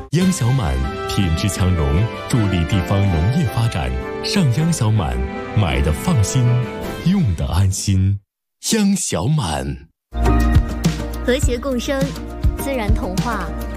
央小满品质强农，助力地方农业发展。上央小满，买的放心，用的安心。央小满， 和谐共生，自然童话。